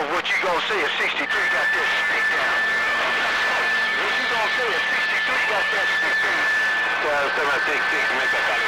what you gonna say at 63 got that stick down? What you gonna say at 63 got that stick down? 766, make a call.